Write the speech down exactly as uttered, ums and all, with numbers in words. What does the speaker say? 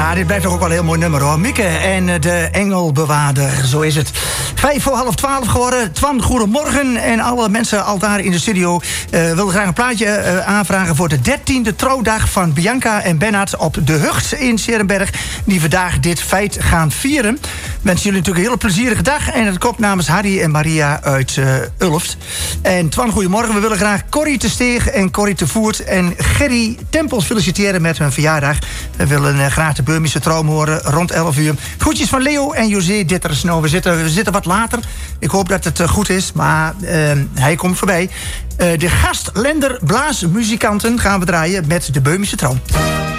Ja, dit blijft toch ook wel een heel mooi nummer, hoor. Mieke en de Engelbewaarder, zo is het. Vijf voor half twaalf geworden. Twan, goedemorgen. En alle mensen al daar in de studio uh, wilden graag een plaatje uh, aanvragen voor de dertiende trouwdag van Bianca en Bernhard op de Hucht in Serenberg, die vandaag dit feit gaan vieren. Ik wens jullie natuurlijk een hele plezierige dag. En het komt namens Harry en Maria uit uh, Ulft. En Twan, goedemorgen. We willen graag Corrie te Steeg en Corrie te Voert en Gerry Tempels feliciteren met hun verjaardag. We willen uh, graag de Burmische Droom horen rond elf uur. Groetjes van Leo en José Dittersno. We zitten, we zitten wat later. Ik hoop dat het uh, goed is, maar uh, hij komt voorbij. Uh, de gastlender blaasmuzikanten gaan we draaien met de Burmische Droom.